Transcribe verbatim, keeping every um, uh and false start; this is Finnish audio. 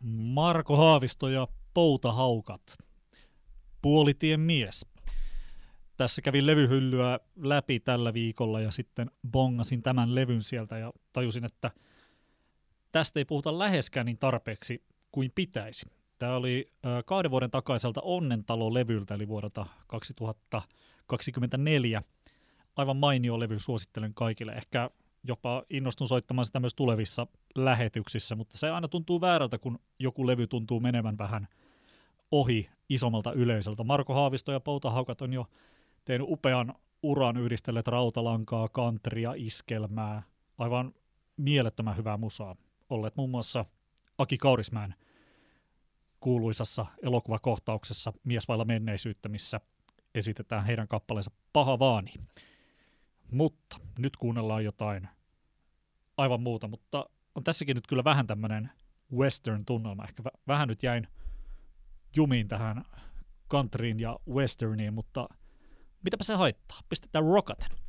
Marko Haavisto ja Poutahaukat. Puolitien mies. Tässä kävin levyhyllyä läpi tällä viikolla ja sitten bongasin tämän levyn sieltä ja tajusin, että tästä ei puhuta läheskään niin tarpeeksi kuin pitäisi. Tämä oli äh, kahden vuoden takaiselta Onnentalo-levyltä, eli vuodelta kaksituhattakaksikymmentäneljä. Aivan mainio levy, suosittelen kaikille. Ehkä jopa innostun soittamaan sitä myös tulevissa lähetyksissä, mutta se aina tuntuu väärältä, kun joku levy tuntuu menevän vähän ohi isommalta yleisöltä. Marko Haavisto ja Poutahaukat on jo tehnyt upean uran, yhdistelleet rautalankaa, countrya, iskelmää. Aivan mielettömän hyvää musaa. Olleet muun muassa Aki Kaurismäen kuuluisassa elokuvakohtauksessa Mies vailla menneisyyttä, missä esitetään heidän kappaleensa Paha vaani. Mutta nyt kuunnellaan jotain aivan muuta, mutta on tässäkin nyt kyllä vähän tämmöinen western-tunnelma. Ehkä vähän nyt jäin jumiin tähän countryin ja westerniin, mutta mitäpä se haittaa? Pistetään rockaten.